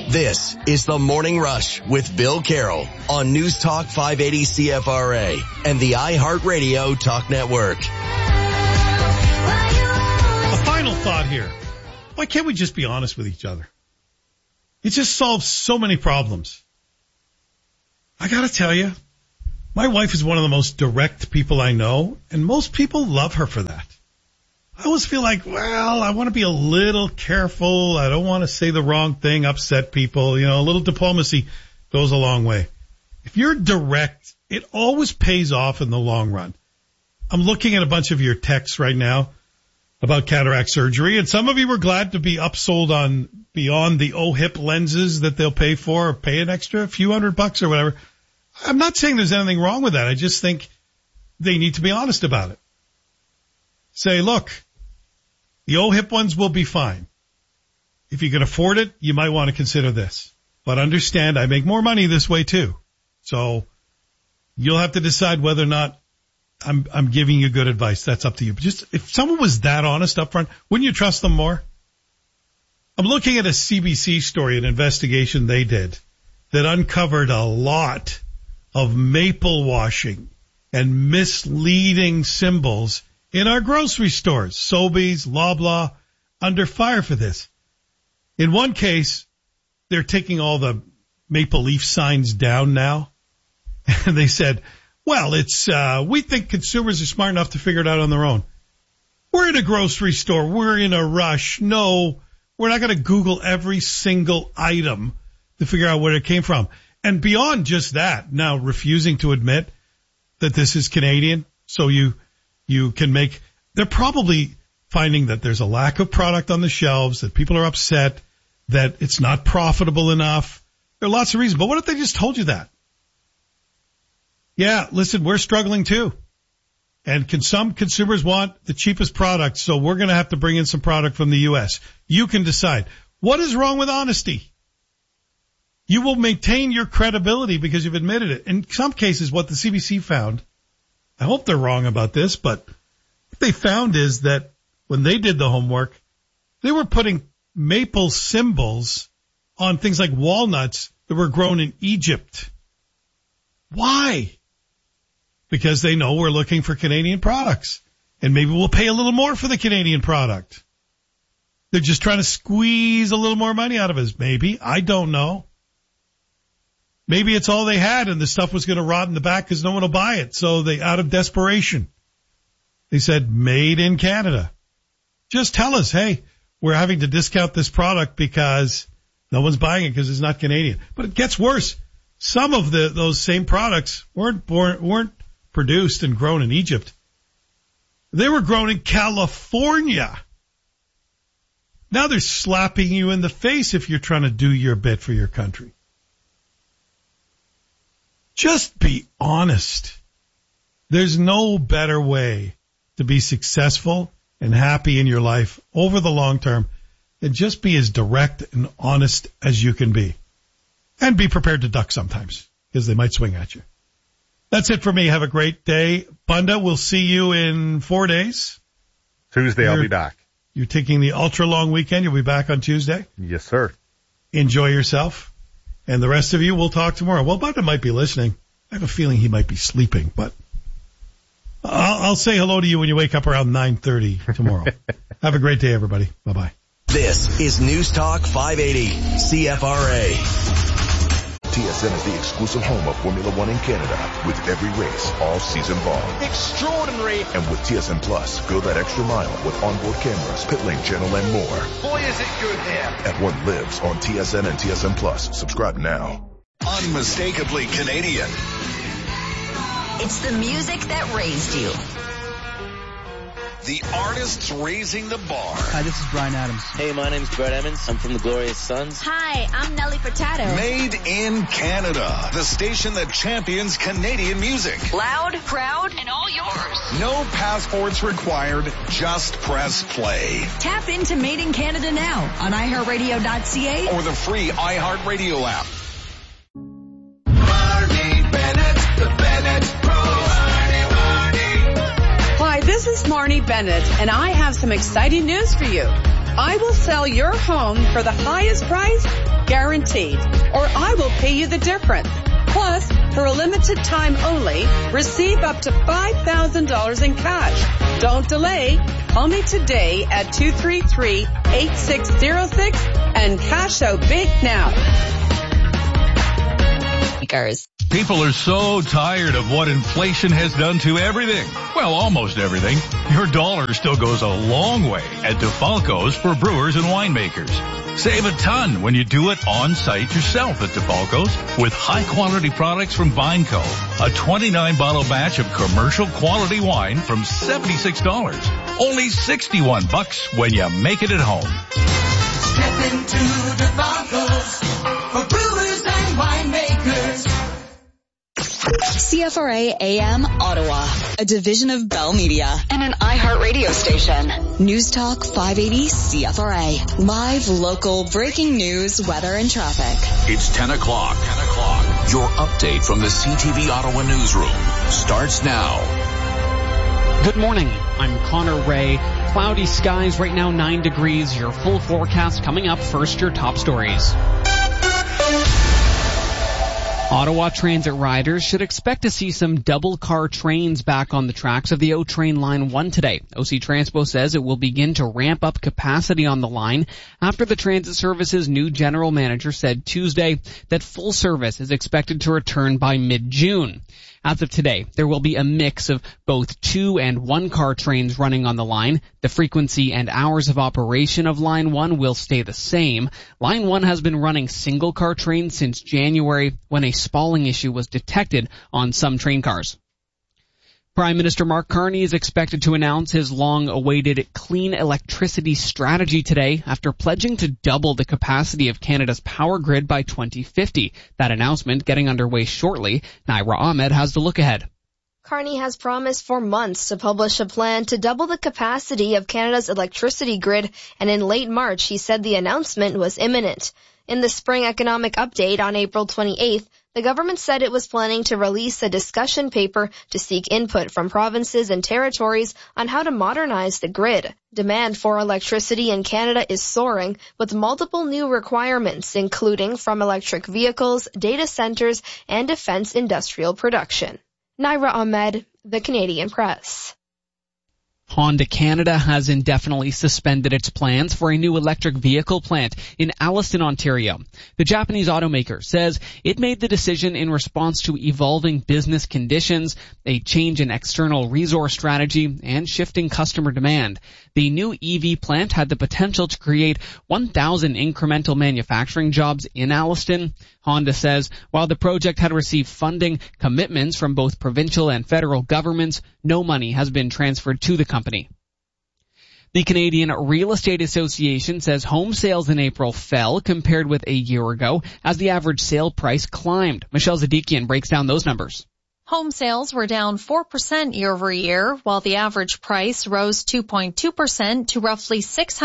This is The Morning Rush with Bill Carroll on News Talk 580 CFRA and the iHeartRadio Talk Network. A final thought here. Why can't we just be honest with each other? It just solves so many problems. I gotta tell you, my wife is one of the most direct people I know, and most people love her for that. I always feel like, well, I want to be a little careful. I don't want to say the wrong thing, upset people. You know, a little diplomacy goes a long way. If you're direct, it always pays off in the long run. I'm looking at a bunch of your texts right now about cataract surgery, and some of you were glad to be upsold on beyond the OHIP lenses that they'll pay for or pay an extra few $100 or whatever. I'm not saying there's anything wrong with that. I just think they need to be honest about it. Say, look, the OHIP ones will be fine. If you can afford it, you might want to consider this. But understand, I make more money this way too. So you'll have to decide whether or not I'm giving you good advice. That's up to you. But just if someone was that honest up front, wouldn't you trust them more? I'm looking at a CBC story, an investigation they did that uncovered a lot of maple washing and misleading symbols in our grocery stores. Sobeys, Loblaw, under fire for this. In one case, they're taking all the maple leaf signs down now. And they said, well, we think consumers are smart enough to figure it out on their own. We're in a grocery store. We're in a rush. No, we're not going to Google every single item to figure out where it came from. And beyond just that, now refusing to admit that this is Canadian, so you can make, they're probably finding that there's a lack of product on the shelves, that people are upset, that it's not profitable enough. There are lots of reasons. But what if they just told you that? Yeah, listen, we're struggling too. And some consumers want the cheapest product, so we're going to have to bring in some product from the U.S. You can decide. What is wrong with honesty? You will maintain your credibility because you've admitted it. In some cases, what the CBC found, I hope they're wrong about this, but what they found is that when they did the homework, they were putting maple symbols on things like walnuts that were grown in Egypt. Why? Because they know we're looking for Canadian products. And maybe we'll pay a little more for the Canadian product. They're just trying to squeeze a little more money out of us. Maybe. I don't know. Maybe it's all they had and the stuff was going to rot in the back because no one will buy it. So they, out of desperation, they said, made in Canada. Just tell us, hey, we're having to discount this product because no one's buying it because it's not Canadian. But it gets worse. Some of those same products weren't produced and grown in Egypt. They were grown in California. Now they're slapping you in the face if you're trying to do your bit for your country. Just be honest. There's no better way to be successful and happy in your life over the long term than just be as direct and honest as you can be. And be prepared to duck sometimes because they might swing at you. That's it for me. Have a great day. Bunda, we'll see you in 4 days. Tuesday, I'll be back. You're taking the ultra long weekend. You'll be back on Tuesday. Yes, sir. Enjoy yourself. And the rest of you, we'll talk tomorrow. Well, Bunda might be listening. I have a feeling he might be sleeping, but I'll say hello to you when you wake up around 9:30 tomorrow. Have a great day, everybody. Bye-bye. This is News Talk 580 CFRA. TSN is the exclusive home of Formula One in Canada, with every race all season long. Extraordinary. And with TSN Plus, go that extra mile with onboard cameras, pit lane channel, and more. Boy, is it good here. And what lives on TSN and TSN Plus. Subscribe now. Unmistakably Canadian. It's the music that raised you. The artists raising the bar. Hi, this is Bryan Adams. Hey, my name's Brett Emmons. I'm from the Glorious Sons. Hi, I'm Nelly Furtado. Made in Canada. The station that champions Canadian music. Loud, proud, and all yours. No passports required. Just press play. Tap into Made in Canada now on iHeartRadio.ca or the free iHeartRadio app. Marnie Bennett, the Bennett Pro. Hi, this is Marnie Bennett, and I have some exciting news for you. I will sell your home for the highest price, guaranteed, or I will pay you the difference. Plus, for a limited time only, receive up to $5,000 in cash. Don't delay. Call me today at 233-8606 and cash out big now. People are so tired of what inflation has done to everything. Well, almost everything. Your dollar still goes a long way at DeFalco's for brewers and winemakers. Save a ton when you do it on site yourself at DeFalco's with high quality products from Vineco. A 29-bottle batch of commercial quality wine from $76. Only $61 when you make it at home. Step into DeFalco's for brewers and winemakers. CFRA AM Ottawa, a division of Bell Media and an iHeart radio station. News Talk 580 CFRA. Live, local, breaking news, weather, and traffic. It's 10 o'clock. Your update from the CTV Ottawa newsroom starts now. Good morning. I'm Connor Ray. Cloudy skies right now, 9 degrees. Your full forecast coming up. First, your top stories. Ottawa Transit riders should expect to see some double-car trains back on the tracks of the O Train Line 1 today. OC Transpo says it will begin to ramp up capacity on the line after the transit service's new general manager said Tuesday that full service is expected to return by mid-June. As of today, there will be a mix of both 2- and 1-car trains running on the line. The frequency and hours of operation of Line 1 will stay the same. Line 1 has been running single-car trains since January when a spalling issue was detected on some train cars. Prime Minister Mark Carney is expected to announce his long-awaited clean electricity strategy today after pledging to double the capacity of Canada's power grid by 2050. That announcement getting underway shortly. Naira Ahmed has the look ahead. Carney has promised for months to publish a plan to double the capacity of Canada's electricity grid, and in late March he said the announcement was imminent. In the spring economic update on April 28th, the government said it was planning to release a discussion paper to seek input from provinces and territories on how to modernize the grid. Demand for electricity in Canada is soaring, with multiple new requirements, including from electric vehicles, data centers, and defense industrial production. Naira Ahmed, The Canadian Press. Honda Canada has indefinitely suspended its plans for a new electric vehicle plant in Alliston, Ontario. The Japanese automaker says it made the decision in response to evolving business conditions, a change in external resource strategy, and shifting customer demand. The new EV plant had the potential to create 1,000 incremental manufacturing jobs in Alliston. Honda says while the project had received funding commitments from both provincial and federal governments, no money has been transferred to the company. The Canadian Real Estate Association says home sales in April fell compared with a year ago as the average sale price climbed. Michelle Zadikian breaks down those numbers. Home sales were down 4% year over year, while the average price rose 2.2% to roughly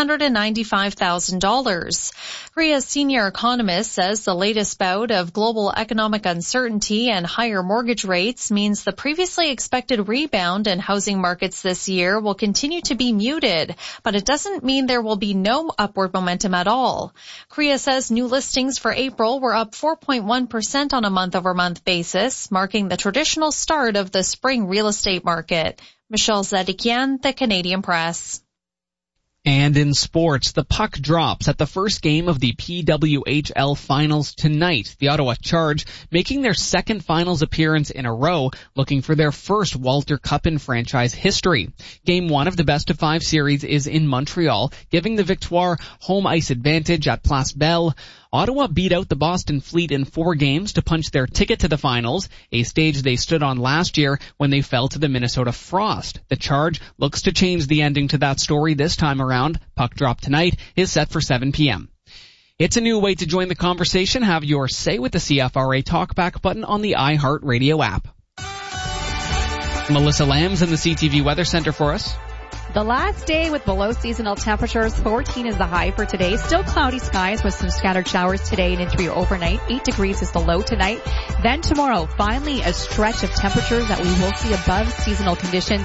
$695,000. RIA's senior economist says the latest bout of global economic uncertainty and higher mortgage rates means the previously expected rebound in housing markets this year will continue to be muted, but it doesn't mean there will be no upward momentum at all. RIA says new listings for April were up 4.1% on a month-over-month basis, marking the traditional start of the spring real estate market. Michelle Zadikian, The Canadian Press. And in sports, the puck drops at the first game of the PWHL Finals tonight. The Ottawa Charge making their second finals appearance in a row, looking for their first Walter Cup in franchise history. Game 1 of the best-of-5 series is in Montreal, giving the Victoire home ice advantage at Place Belle. Ottawa beat out the Boston Fleet in 4 games to punch their ticket to the finals, a stage they stood on last year when they fell to the Minnesota Frost. The Charge looks to change the ending to that story this time around. Puck drop tonight is set for 7 p.m. It's a new way to join the conversation. Have your say with the CFRA Talkback button on the iHeart Radio app. Melissa Lamb's in the CTV Weather Center for us. The last day with below seasonal temperatures, 14 is the high for today. Still cloudy skies with some scattered showers today and into your overnight. 8 degrees is the low tonight. Then tomorrow, finally a stretch of temperatures that we will see above seasonal conditions.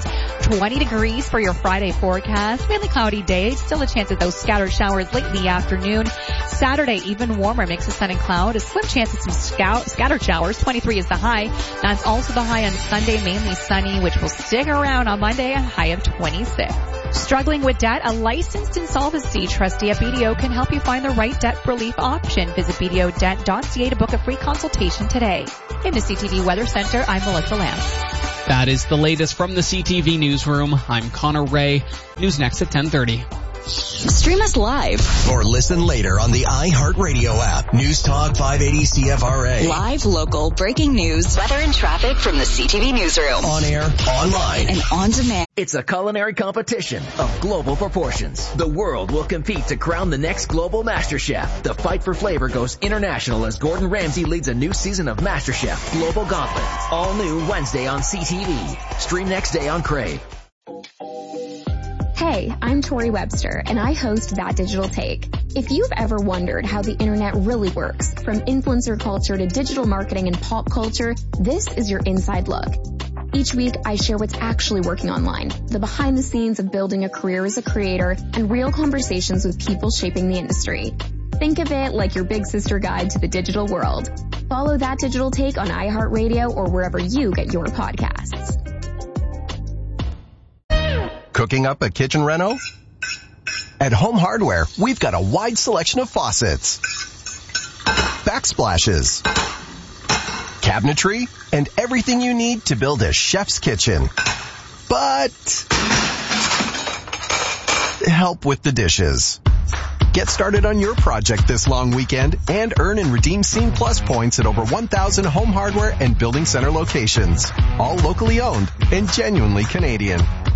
20 degrees for your Friday forecast. Mainly cloudy day. Still a chance of those scattered showers late in the afternoon. Saturday, even warmer. Mix of sun and cloud. A slim chance of some scattered showers. 23 is the high. That's also the high on Sunday. Mainly sunny, which will stick around on Monday. A high of 26. Struggling with debt? A licensed insolvency trustee at BDO can help you find the right debt relief option. Visit BDOdebt.ca to book a free consultation today. In the CTV Weather Center, I'm Melissa Lamb. That is the latest from the CTV Newsroom. I'm Connor Ray. News next at 10:30. Stream us live or listen later on the iHeartRadio app. News Talk 580 CFRA. Live, local, breaking news, weather and traffic from the CTV Newsroom. On air, online, and on demand. It's a culinary competition of global proportions. The world will compete to crown the next global master chef. The fight for flavor goes international as Gordon Ramsay leads a new season of MasterChef Global Gauntlet. All new Wednesday on CTV. Stream next day on Crave. Hey, I'm Tori Webster, and I host That Digital Take. If you've ever wondered how the internet really works, from influencer culture to digital marketing and pop culture, this is your inside look. Each week, I share what's actually working online, the behind the scenes of building a career as a creator, and real conversations with people shaping the industry. Think of it like your big sister guide to the digital world. Follow That Digital Take on iHeartRadio or wherever you get your podcasts. Cooking up a kitchen reno? At Home Hardware, we've got a wide selection of faucets, backsplashes, cabinetry, and everything you need to build a chef's kitchen. But help with the dishes. Get started on your project this long weekend and earn and redeem Scene Plus points at over 1,000 Home Hardware and Building Center locations. All locally owned and genuinely Canadian.